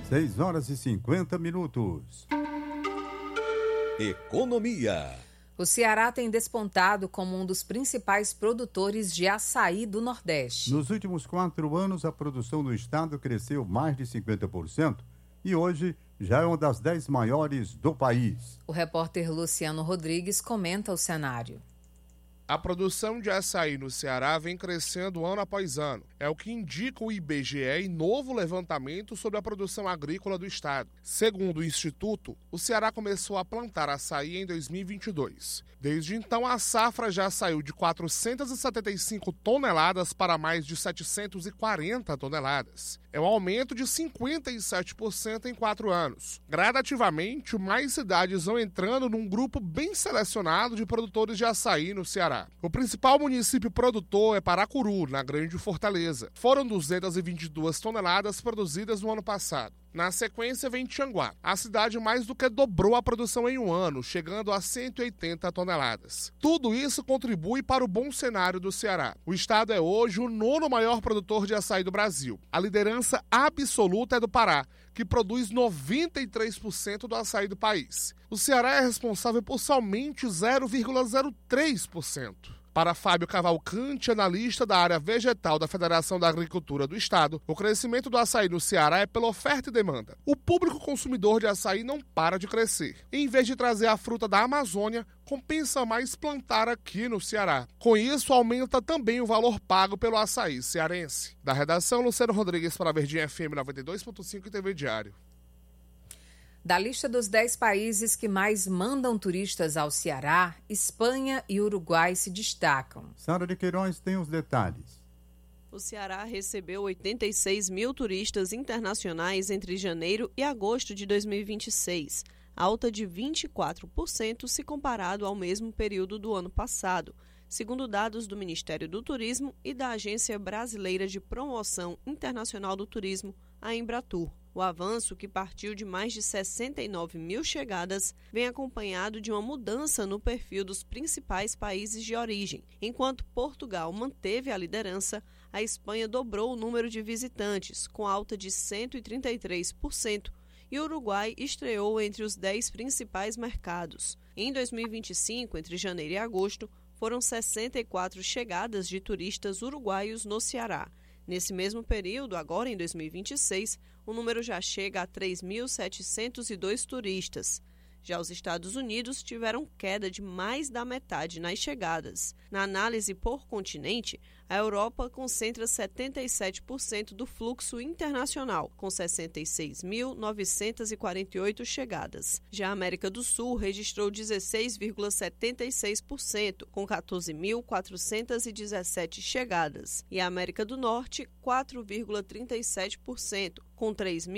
6h50. Economia. O Ceará tem despontado como um dos principais produtores de açaí do Nordeste. Nos últimos 4 anos, a produção do estado cresceu mais de 50% e hoje já é uma das 10 maiores do país. O repórter Luciano Rodrigues comenta o cenário. A produção de açaí no Ceará vem crescendo ano após ano. É o que indica o IBGE em novo levantamento sobre a produção agrícola do estado. Segundo o Instituto, o Ceará começou a plantar açaí em 2022. Desde então, a safra já saiu de 475 toneladas para mais de 740 toneladas. É um aumento de 57% em 4 anos. Gradativamente, mais cidades vão entrando num grupo bem selecionado de produtores de açaí no Ceará. O principal município produtor é Paracuru, na Grande Fortaleza. Foram 222 toneladas produzidas no ano passado. Na sequência vem Tianguá. A cidade mais do que dobrou a produção em um ano, chegando a 180 toneladas. Tudo isso contribui para o bom cenário do Ceará. O estado é hoje o 9º maior produtor de açaí do Brasil. A liderança absoluta é do Pará, que produz 93% do açaí do país. O Ceará é responsável por somente 0,03%. Para Fábio Cavalcante, analista da área vegetal da Federação da Agricultura do Estado, o crescimento do açaí no Ceará é pela oferta e demanda. O público consumidor de açaí não para de crescer. Em vez de trazer a fruta da Amazônia, compensa mais plantar aqui no Ceará. Com isso, aumenta também o valor pago pelo açaí cearense. Da redação, Luciano Rodrigues para a Verdinha FM 92.5 e TV Diário. Da lista dos 10 países que mais mandam turistas ao Ceará, Espanha e Uruguai se destacam. Sara de Queiroz tem os detalhes. O Ceará recebeu 86 mil turistas internacionais entre janeiro e agosto de 2026, alta de 24% se comparado ao mesmo período do ano passado, segundo dados do Ministério do Turismo e da Agência Brasileira de Promoção Internacional do Turismo, a Embratur. O avanço, que partiu de mais de 69 mil chegadas, vem acompanhado de uma mudança no perfil dos principais países de origem. Enquanto Portugal manteve a liderança, a Espanha dobrou o número de visitantes, com alta de 133%, e o Uruguai estreou entre os 10 principais mercados. Em 2025, entre janeiro e agosto, foram 64 chegadas de turistas uruguaios no Ceará. Nesse mesmo período, agora em 2026, o número já chega a 3.702 turistas. Já os Estados Unidos tiveram queda de mais da metade nas chegadas. Na análise por continente, a Europa concentra 77% do fluxo internacional, com 66.948 chegadas. Já a América do Sul registrou 16,76%, com 14.417 chegadas. E a América do Norte, 4,37%, com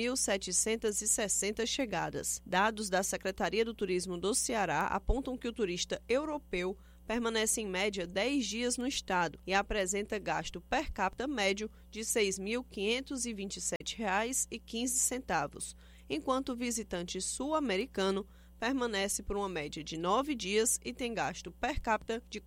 3.760 chegadas. Dados da Secretaria do Turismo do Ceará apontam que o turista europeu permanece em média 10 dias no estado e apresenta gasto per capita médio de R$ 6.527,15, enquanto o visitante sul-americano permanece por uma média de 9 dias e tem gasto per capita de R$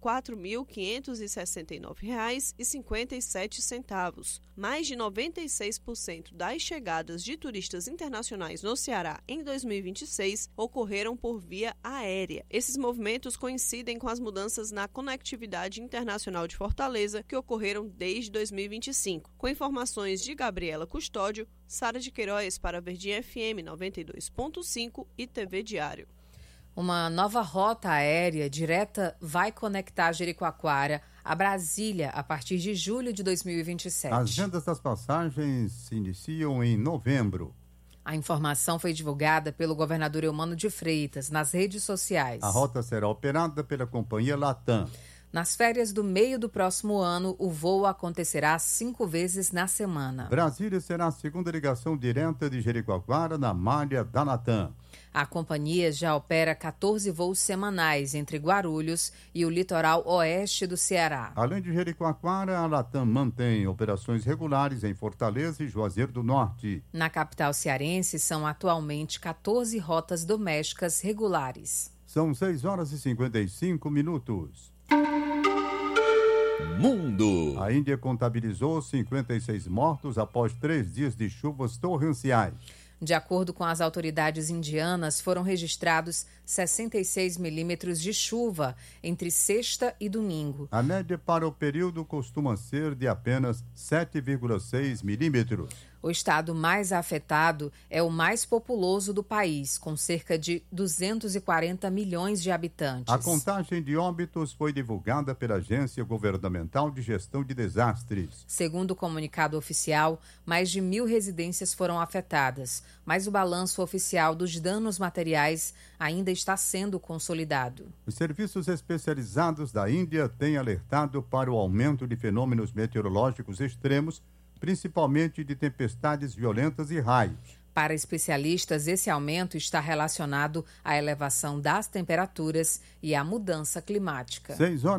4.569,57. Mais de 96% das chegadas de turistas internacionais no Ceará em 2026 ocorreram por via aérea. Esses movimentos coincidem com as mudanças na conectividade internacional de Fortaleza que ocorreram desde 2025. Com informações de Gabriela Custódio, Sara de Queiroz para a Verdinha FM 92.5 e TV Diário. Uma nova rota aérea direta vai conectar Jericoacoara a Brasília a partir de julho de 2027. As vendas das passagens se iniciam em novembro. A informação foi divulgada pelo governador Eumano de Freitas nas redes sociais. A rota será operada pela companhia Latam. Nas férias do meio do próximo ano, o voo acontecerá 5 vezes na semana. Brasília será a segunda ligação direta de Jericoacoara na malha da Latam. A companhia já opera 14 voos semanais entre Guarulhos e o litoral oeste do Ceará. Além de Jericoacoara, a Latam mantém operações regulares em Fortaleza e Juazeiro do Norte. Na capital cearense, são atualmente 14 rotas domésticas regulares. São 6h55. Mundo. A Índia contabilizou 56 mortos após 3 dias de chuvas torrenciais. De acordo com as autoridades indianas, foram registrados 66 milímetros de chuva entre sexta e domingo. A média para o período costuma ser de apenas 7,6 milímetros. O estado mais afetado é o mais populoso do país, com cerca de 240 milhões de habitantes. A contagem de óbitos foi divulgada pela Agência Governamental de Gestão de Desastres. Segundo o comunicado oficial, mais de 1.000 residências foram afetadas, mas o balanço oficial dos danos materiais ainda está sendo consolidado. Os serviços especializados da Índia têm alertado para o aumento de fenômenos meteorológicos extremos, principalmente de tempestades violentas e raios. Para especialistas, esse aumento está relacionado à elevação das temperaturas e à mudança climática.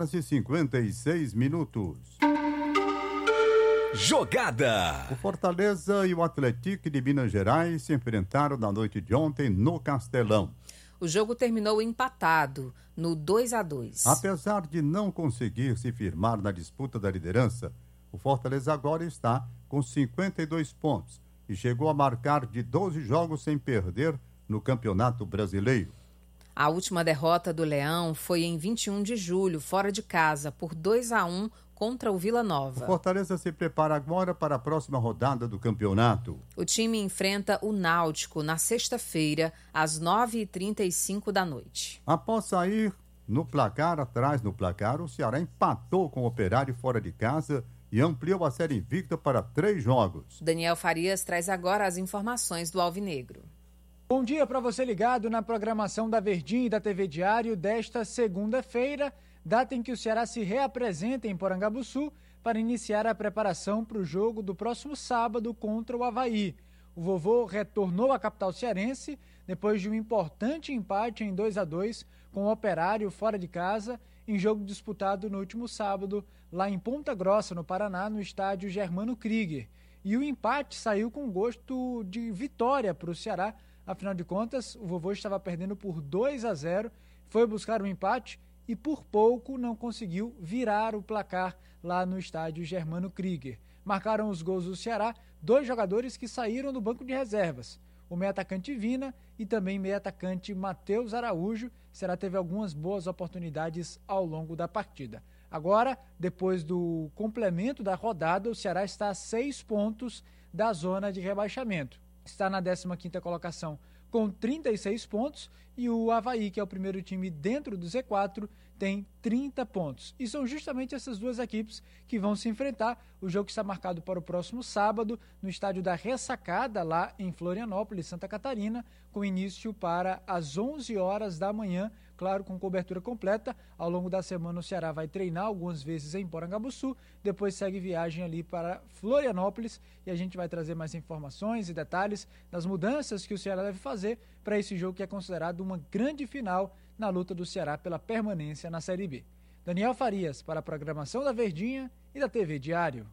6h56. Jogada! O Fortaleza e o Atlético de Minas Gerais se enfrentaram na noite de ontem no Castelão. O jogo terminou empatado, no 2-2. Apesar de não conseguir se firmar na disputa da liderança, o Fortaleza agora está com 52 pontos e chegou a marcar de 12 jogos sem perder no Campeonato Brasileiro. A última derrota do Leão foi em 21 de julho, fora de casa, por 2-1 contra o Vila Nova. O Fortaleza se prepara agora para a próxima rodada do campeonato. O time enfrenta o Náutico na sexta-feira, às 9h35 da noite. Após sair atrás no placar, o Ceará empatou com o Operário fora de casa e ampliou a série invicta para 3 jogos. Daniel Farias traz agora as informações do Alvinegro. Bom dia para você ligado na programação da Verdinha e da TV Diário desta segunda-feira, data em que o Ceará se reapresenta em Porangabuçu para iniciar a preparação para o jogo do próximo sábado contra o Avaí. O Vovô retornou à capital cearense depois de um importante empate em 2-2 com o Operário fora de casa, em jogo disputado no último sábado, lá em Ponta Grossa, no Paraná, no estádio Germano Krieger. E o empate saiu com gosto de vitória para o Ceará. Afinal de contas, o Vovô estava perdendo por 2-0, foi buscar o empate e por pouco não conseguiu virar o placar lá no estádio Germano Krieger. Marcaram os gols do Ceará 2 jogadores que saíram do banco de reservas, o meio-atacante Vina e também meio-atacante Matheus Araújo. Ceará teve algumas boas oportunidades ao longo da partida. Agora, depois do complemento da rodada, o Ceará está a 6 pontos da zona de rebaixamento. Está na 15ª colocação com 36 pontos e o Avaí, que é o primeiro time dentro do Z4, tem 30 pontos. E são justamente essas duas equipes que vão se enfrentar. O jogo está marcado para o próximo sábado no estádio da Ressacada, lá em Florianópolis, Santa Catarina, com início para as 11 horas da manhã, claro, com cobertura completa. Ao longo da semana o Ceará vai treinar algumas vezes em Porangabuçu, depois segue viagem ali para Florianópolis e a gente vai trazer mais informações e detalhes das mudanças que o Ceará deve fazer para esse jogo que é considerado uma grande final na luta do Ceará pela permanência na Série B. Daniel Farias, para a programação da Verdinha e da TV Diário.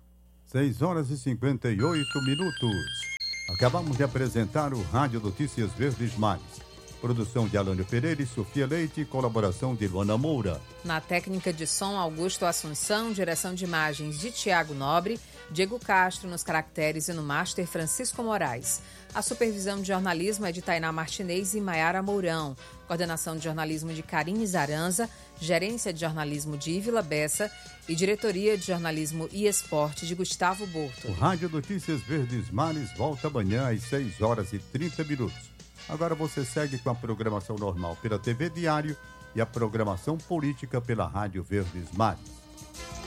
6h58. Acabamos de apresentar o Rádio Notícias Verdes Mares. Produção de Alânio Pereira e Sofia Leite, colaboração de Luana Moura. Na técnica de som, Augusto Assunção, direção de imagens de Tiago Nobre, Diego Castro nos caracteres e no master Francisco Moraes. A supervisão de jornalismo é de Tainá Martinez e Maiara Mourão. Coordenação de jornalismo de Karine Zaranza, gerência de jornalismo de Ívila Bessa e diretoria de jornalismo e esporte de Gustavo Borto. O Rádio Notícias Verdes Mares volta amanhã às 6h30. Agora você segue com a programação normal pela TV Diário e a programação política pela Rádio Verdes Mares.